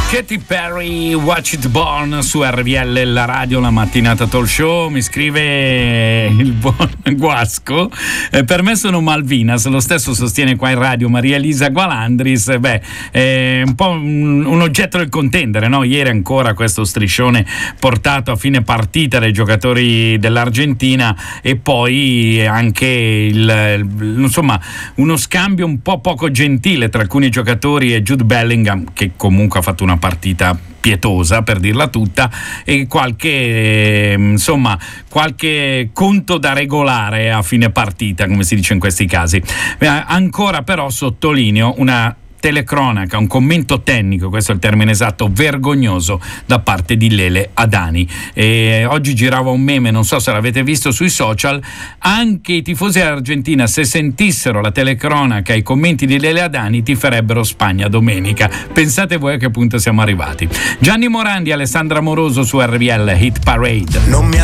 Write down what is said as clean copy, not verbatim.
Katy Perry, Watch It Burn su RVL, la radio, la mattinata talk show. Mi scrive il buon Guasco, per me sono Malvinas, lo stesso sostiene qua in radio Maria Elisa Gualandris. È un po' un oggetto del contendere, no? Ieri ancora questo striscione portato a fine partita dai giocatori dell'Argentina, e poi anche insomma uno scambio un po' poco gentile tra alcuni giocatori e Jude Bellingham, che comunque ha fatto una partita pietosa, per dirla tutta, e qualche conto da regolare a fine partita, come si dice in questi casi. Ancora però sottolineo una telecronaca, un commento tecnico, questo è il termine esatto, vergognoso da parte di Lele Adani. Oggi girava un meme, non so se l'avete visto sui social, anche i tifosi dell'Argentina, se sentissero la telecronaca e i commenti di Lele Adani, tiferebbero Spagna domenica. Pensate voi a che punto siamo arrivati. Gianni Morandi, Alessandra Moroso su RVL Hit Parade. Non mi